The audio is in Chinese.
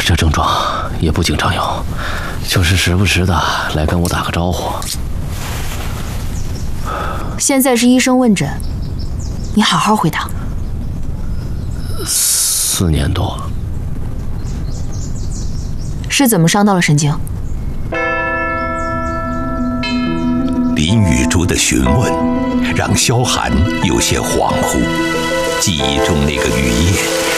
这症状也不经常有，就是时不时的来跟我打个招呼。 现在是医生问诊，你好好回答。 4年多。 是怎么伤到了神经？ 林雨珠的询问让萧寒有些恍惚，记忆中那个雨夜